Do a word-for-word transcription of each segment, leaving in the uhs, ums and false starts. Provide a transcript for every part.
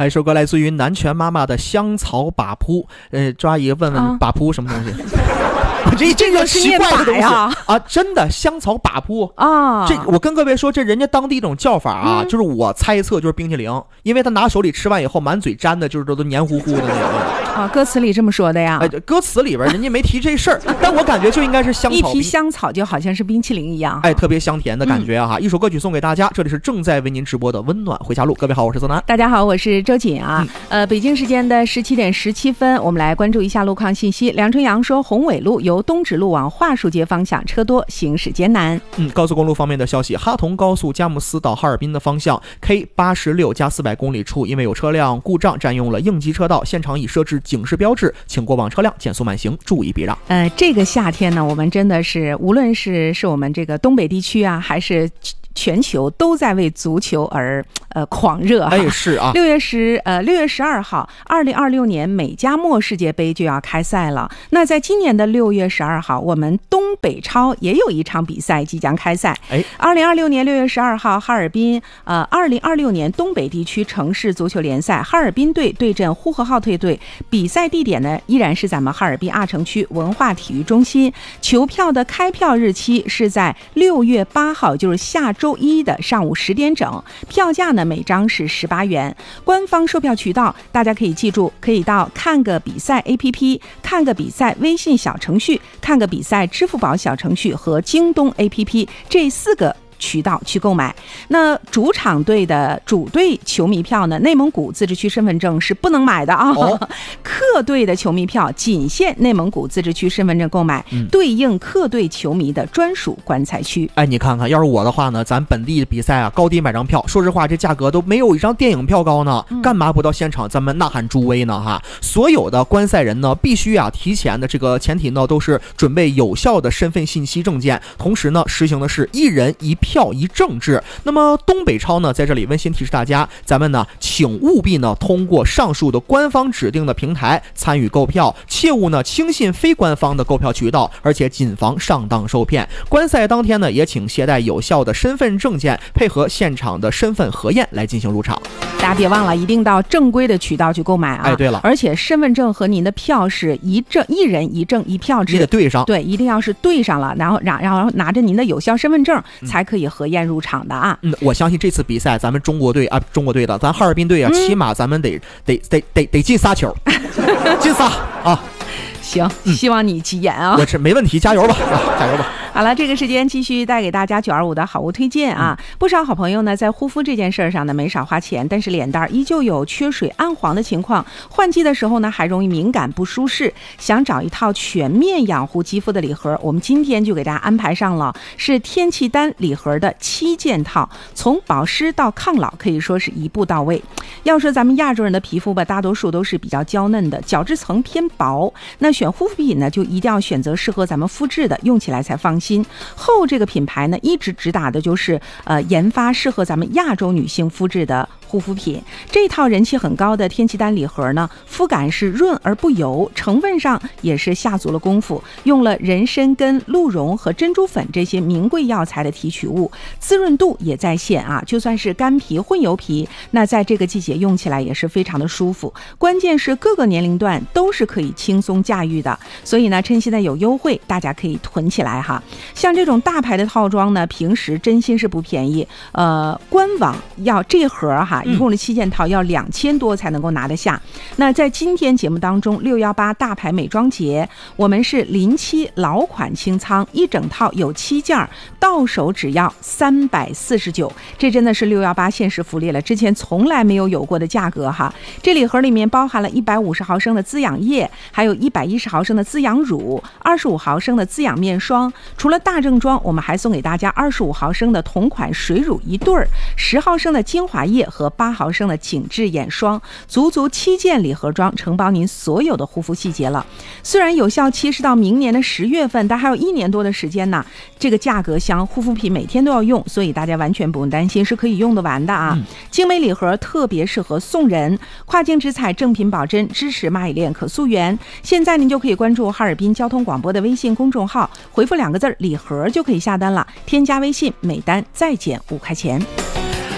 还有一首歌来自于南拳妈妈的香草把扑。呃，周阿姨问问把扑什么东西？啊、这这个奇怪的东西啊，啊真的香草把扑啊！这我跟各位说，这人家当地一种叫法啊，嗯、就是我猜测就是冰淇淋，因为他拿手里吃完以后满嘴沾的就是都都黏糊糊的那种。 啊，歌词里这么说的呀？ 哎，歌词里边人家没提这事儿，但我感觉就应该是香草。 一提香草就好像是冰淇淋一样， 哎，特别香甜的感觉啊！嗯、一首歌曲送给大家，这里是正在为您直播的温暖回家路。各位好，我是泽南。 大家好，我是周瑾啊。嗯、呃，北京时间的十七点十七分，我们来关注一下路况信息。梁春阳说，宏伟路由东直路往桦树街方向车多，行驶艰难。 嗯，高速公路方面的消息，哈同高速佳木斯到哈尔滨的方向 K 八十六加四百公里处，因为有车辆故障占用了应急车道，现场已设置警示标志。请过往车辆减速慢行，注意避让。 呃，这个夏天呢，我们真的是无论是是我们这个东北地区啊，还是全球都在为足球而呃狂热哈。 哎，是啊。 六月十呃六月十二号，二零二六年美加墨世界杯就要开赛了。那在今年的六月十二号，我们东北超也有一场比赛即将开赛。哎，二零二六年六月十二号，哈尔滨呃二零二六年东北地区城市足球联赛，哈尔滨队对阵呼和浩特队，比赛地点呢依然是咱们哈尔滨阿城区文化体育中心。球票的开票日期是在六月八号，就是下周周一的上午十点整，票价呢每张是十八元。官方售票渠道大家可以记住，可以到看个比赛 A P P、看个比赛微信小程序、看个比赛支付宝小程序和京东 A P P 这四个渠道去购买。那主场队的主队球迷票呢，内蒙古自治区身份证是不能买的啊。哦、客队的球迷票仅限内蒙古自治区身份证购买，嗯、对应客队球迷的专属观赛区。 哎，你看看，要是我的话呢，咱本地的比赛啊，高低买张票，说实话，这价格都没有一张电影票高呢，嗯、干嘛不到现场咱们呐喊助威呢？哈，所有的观赛人呢，必须啊提前的这个前提呢，都是准备有效的身份信息证件，同时呢，实行的是一人一票。票一政治。那么东北超呢，在这里温馨提示大家，咱们呢，请务必呢通过上述的官方指定的平台参与购票，切勿呢轻信非官方的购票渠道，而且谨防上当受骗。观赛当天呢，也请携带有效的身份证件，配合现场的身份核验来进行入场。 大家别忘了，一定到正规的渠道去购买啊！ 哎，对了， 而且身份证和您的票是一证一人一证一票制， 你得对上。 对，一定要是对上了，然后然然后拿着您的有效身份证才可以核验入场的啊！ 嗯，我相信这次比赛，咱们中国队啊，中国队的，咱哈尔滨队啊，嗯、起码咱们得得得得得进仨球，进仨啊！ 行，希望你急眼啊！ 我这没问题，加油吧，啊、加油吧！ 好了，这个时间继续带给大家九二五的好物推荐啊！嗯、不少好朋友呢，在护肤这件事上呢没少花钱，但是脸蛋依旧有缺水、暗黄的情况。换季的时候呢，还容易敏感不舒适。想找一套全面养护肌肤的礼盒，我们今天就给大家安排上了，是天气丹礼盒的七件套，从保湿到抗老，可以说是一步到位。要说咱们亚洲人的皮肤吧，大多数都是比较娇嫩的，角质层偏薄，那选护肤品呢，就一定要选择适合咱们肤质的，用起来才放心。后这个品牌呢，一直主打的就是呃研发适合咱们亚洲女性肤质的护肤品。这套人气很高的天气丹礼盒呢，肤感是润而不油，成分上也是下足了功夫，用了人参根、鹿茸和珍珠粉这些名贵药材的提取物，滋润度也在线啊。就算是干皮、混油皮，那在这个季节用起来也是非常的舒服。关键是各个年龄段都是可以轻松驾驭的，所以呢，趁现在有优惠，大家可以囤起来哈。像这种大牌的套装呢，平时真心是不便宜，呃，官网要这盒哈，一共的七件套要两千多才能够拿得下。嗯、那在今天节目当中，六幺八大牌美妆节，我们是临期老款清仓，一整套有七件，到手只要三百四十九，这真的是六幺八限时福利了，之前从来没有有过的价格哈。这礼盒里面包含了一百五十毫升的滋养液，还有一百一十毫升的滋养乳，二十五毫升的滋养面霜。除了大正装，我们还送给大家二十五毫升的同款水乳一对儿，十毫升的精华液和八毫升的紧致眼霜，足足七件礼盒装，承包您所有的护肤细节了。虽然有效期是到明年的十月份，但还有一年多的时间呢。这个价格香，护肤品每天都要用，所以大家完全不用担心，是可以用得完的啊。嗯、精美礼盒特别适合送人，跨境直采，正品保真，支持蚂蚁链可溯源。现在您就可以关注哈尔滨交通广播的微信公众号，回复两个字礼盒就可以下单了，添加微信每单再减五块钱。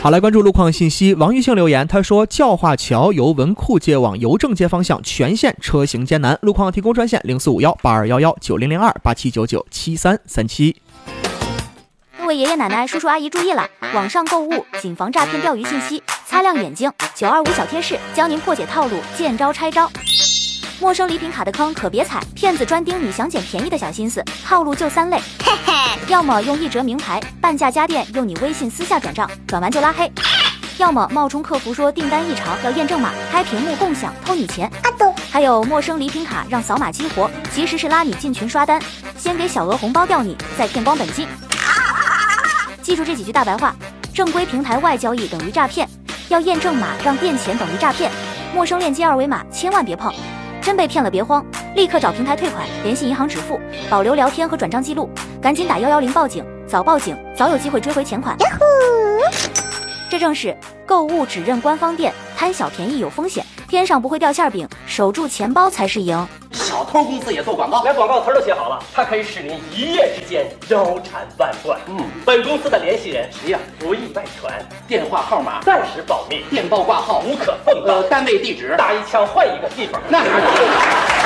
好，来关注路况信息。王玉庆留言，他说教化桥由文库街往邮政街方向全线车行艰难，路况提供专线零四五幺八二幺幺九零零二八七九九七三三七。 各位爷爷奶奶、叔叔阿姨注意了，网上购物谨防诈骗钓鱼信息，擦亮眼睛。九二五小贴士教您破解套路，见招拆招。陌生礼品卡的坑可别踩，骗子专盯你想捡便宜的小心思，套路就三类，嘿嘿，要么用一折名牌半价家电用你微信私下转账，转完就拉黑，要么冒充客服说订单异常要验证码，开屏幕共享偷你钱，啊懂。还有陌生礼品卡让扫码激活，其实是拉你进群刷单，先给小额红包钓你，再骗光本金。记住这几句大白话：正规平台外交易等于诈骗，要验证码让变钱等于诈骗，陌生链接二维码千万别碰。真被骗了别慌，立刻找平台退款，联系银行支付，保留聊天和转账记录，赶紧打一一零报警，早报警早有机会追回钱款。这正是购物只认官方店，贪小便宜有风险，天上不会掉馅饼，守住钱包才是赢。 小偷公司也做广告， 连广告词都写好了，它可以使您一夜之间腰缠万贯。嗯，本公司的联系人谁呀？ 不易外传， 电话号码暂时保密， 电报挂号无可奉告。 呃，单位地址打一枪换一个地方， 那哪去？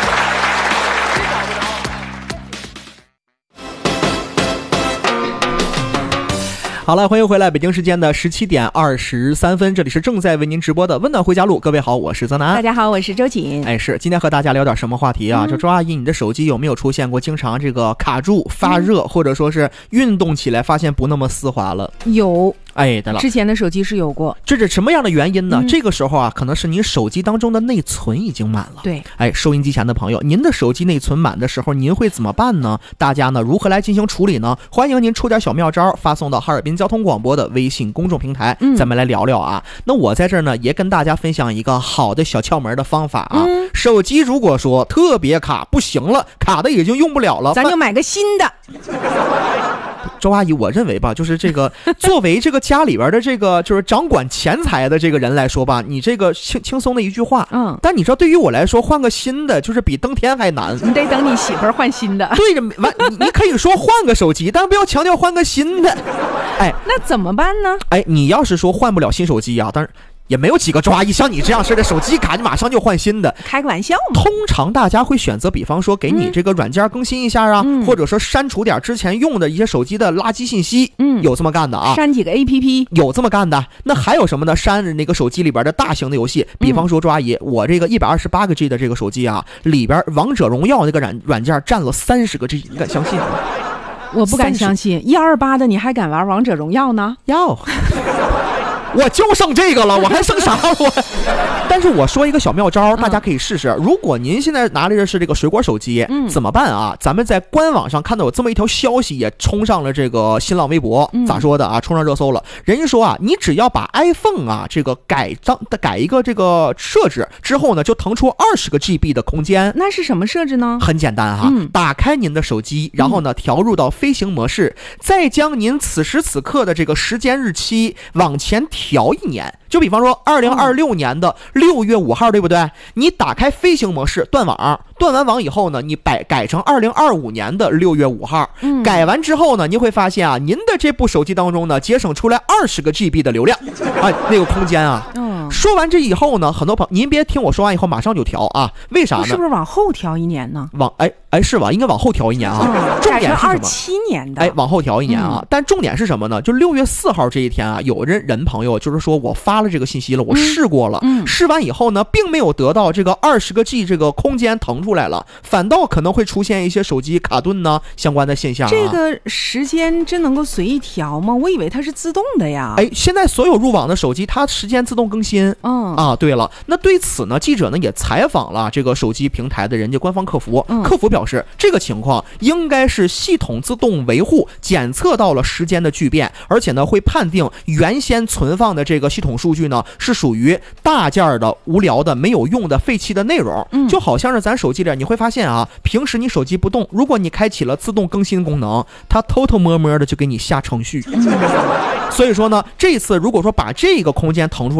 好了，欢迎回来，北京时间的十七点二十三分，这里是正在为您直播的温暖回家路。各位好，我是泽南。 大家好，我是周瑾。 哎，是今天和大家聊点什么话题啊？嗯、就周阿姨，你的手机有没有出现过经常这个卡住、发热，嗯、或者说是运动起来发现不那么丝滑了？ 有。 哎，对了， 之前的手机是有过， 这是什么样的原因呢？嗯、这个时候啊，可能是您手机当中的内存已经满了。 对， 哎，收音机前的朋友，您的手机内存满的时候，您会怎么办呢？大家呢如何来进行处理呢？欢迎您出点小妙招，发送到哈尔滨交通广播的微信公众平台，嗯、咱们来聊聊啊。那我在这儿呢，也跟大家分享一个好的小窍门的方法啊。嗯、手机如果说特别卡，不行了，卡的已经用不了了， 咱就买个新的。 周阿姨，我认为吧，就是这个作为这个家里边的这个就是掌管钱财的这个人来说吧，你这个轻轻松的一句话，嗯，但你知道对于我来说，换个新的就是比登天还难。 你得等你媳妇儿换新的。 对着完，你你可以说换个手机，但不要强调换个新的。哎， 那怎么办呢？ 哎，你要是说换不了新手机啊，当然。也没有几个周阿姨像你这样似的，手机卡你马上就换新的， 开个玩笑嘛。 通常大家会选择，比方说给你这个软件更新一下啊，嗯、或者说删除点之前用的一些手机的垃圾信息，嗯，有这么干的啊。 删几个 A P P， 有这么干的。那还有什么呢？删那个手机里边的大型的游戏，比方说周阿姨，嗯、我这个一百二十八个 G 的这个手机啊，里边王者荣耀那个软软件占了三十个 G， 你敢相信吗？ 我不敢相信，一二八的你还敢玩王者荣耀呢？ 要。我就剩这个了，我还剩啥我？但是我说一个小妙招，大家可以试试。如果您现在拿着的是这个水果手机，嗯、怎么办啊？咱们在官网上看到有这么一条消息，也冲上了这个新浪微博，嗯、咋说的啊？冲上热搜了。人家说啊，你只要把 iPhone 啊这个改张改一个这个设置之后呢，就腾出二十个 G B 的空间。 那是什么设置呢？ 很简单哈，嗯、打开您的手机，然后呢调入到飞行模式，嗯、再将您此时此刻的这个时间日期往前调一年。就比方说二零二六年的六月五号，对不对？你打开飞行模式断网，断完网以后呢，你改改成二零二五年的六月五号，嗯、改完之后呢，你会发现啊，您的这部手机当中呢，节省出来二十个 G B 的流量，啊，那个空间啊。嗯、说完这以后呢，很多朋友您别听我说完以后马上就调啊，为啥呢？ 是不是往后调一年呢？ 往哎哎是吧？应该往后调一年啊。嗯、重点是什么？ 二七年的。 哎，往后调一年啊。嗯、但重点是什么呢？就六月四号这一天啊，有人人朋友就是说我发了这个信息了，我试过了，嗯、试完以后呢，并没有得到这个二十个 G 这个空间腾出来了，反倒可能会出现一些手机卡顿呢相关的现象、啊。 这个时间真能够随意调吗？我以为它是自动的呀。 哎，现在所有入网的手机，它时间自动更新。嗯啊，对了，那对此呢，记者呢也采访了这个手机平台的人家官方客服，嗯、客服表示这个情况应该是系统自动维护检测到了时间的巨变，而且呢会判定原先存放的这个系统数据呢是属于大件的无聊的没有用的废弃的内容。嗯、就好像是咱手机里你会发现啊，平时你手机不动，如果你开启了自动更新功能，它偷偷摸摸的就给你下程序。嗯、所以说呢，这次如果说把这个空间腾出来了，确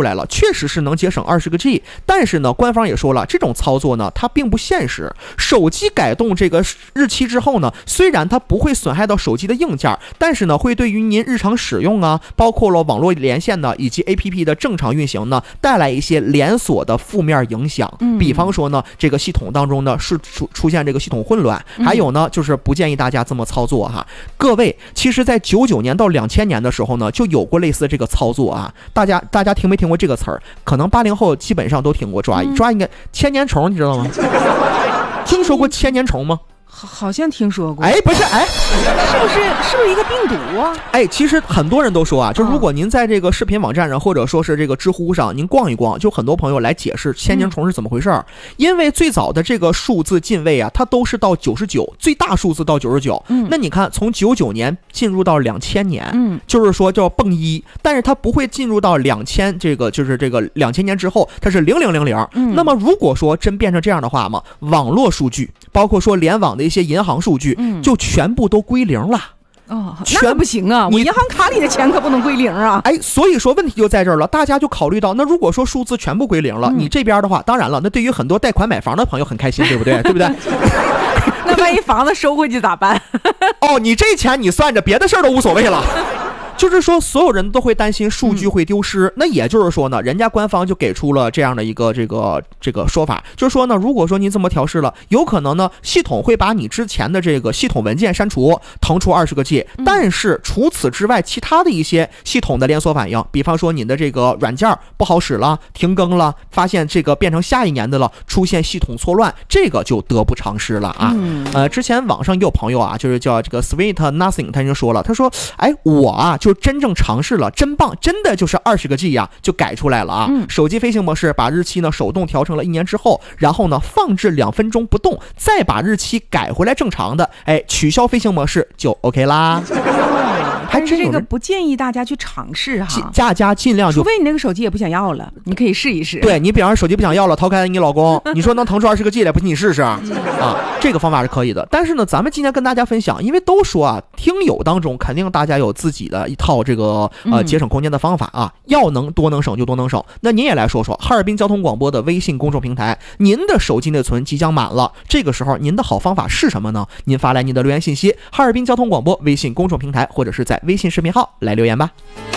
确实是能节省二十个 G， 但是呢，官方也说了，这种操作呢，它并不现实。手机改动这个日期之后呢，虽然它不会损害到手机的硬件，但是呢，会对于您日常使用啊，包括了网络连线呢，以及 A P P 的正常运行呢，带来一些连锁的负面影响。 嗯、 比方说呢，这个系统当中呢是出出现这个系统混乱，还有呢，就是不建议大家这么操作哈。各位，其实在九九年到两千年的时候呢，就有过类似这个操作啊。大家大家听没听过这个词儿？可能八零后基本上都听过，抓抓应该千年虫，你知道吗？听说过千年虫吗？ 好，好像听说过。 哎，不是，哎， 是不是是不是一个病毒啊？ 哎，其实很多人都说啊，就如果您在这个视频网站上，或者说是这个知乎上，您逛一逛，就很多朋友来解释千年虫是怎么回事儿。嗯、因为最早的这个数字进位啊，它都是到九十九，最大数字到九十九。嗯，那你看，从九九年进入到两千年，嗯，就是说叫蹦一，但是它不会进入到两千这个，就是这个两千年之后，它是零零零零。嗯，那么如果说真变成这样的话嘛，网络数据，包括说联网的一些银行数据，嗯，就全部都归零了。 哦，那不行啊！我银行卡里的钱可不能归零啊！ 哎，所以说问题就在这儿了，大家就考虑到，那如果说数字全部归零了，嗯、你这边的话，当然了，那对于很多贷款买房的朋友很开心，对不对？对不对？ 那万一房子收回去咋办？ 哦，你这钱你算着，别的事儿都无所谓了。就是说，所有人都会担心数据会丢失。嗯、那也就是说呢，人家官方就给出了这样的一个这个这个说法，就是说呢，如果说您这么调试了，有可能呢，系统会把你之前的这个系统文件删除，腾出二十个 G。但是除此之外，其他的一些系统的连锁反应，比方说你的这个软件不好使了，停更了，发现这个变成下一年的了，出现系统错乱，这个就得不偿失了啊。嗯、呃，之前网上也有朋友啊，就是叫这个 Sweet Nothing， 他就说了，他说，哎，我啊就。就真正尝试了，真棒，真的就是二十个 G 呀、啊，就改出来了啊！嗯、手机飞行模式把日期呢手动调成了一年之后，然后呢放置两分钟不动，再把日期改回来正常的，哎，取消飞行模式就 OK 啦。 还真这个不建议大家去尝试哈， 大家尽量就， 除非你那个手机也不想要了，你可以试一试。 对，你比方说手机不想要了，逃开你老公，你说能腾出二十个 G 来，不信你试试啊？这个方法是可以的。但是呢，咱们今天跟大家分享，因为都说啊，听友当中肯定大家有自己的一套这个呃节省空间的方法啊，要能多能省就多能省。那您也来说说哈尔滨交通广播的微信公众平台，您的手机内存即将满了，这个时候您的好方法是什么呢？您发来您的留言信息，哈尔滨交通广播微信公众平台，或者是在微信视频号来留言吧。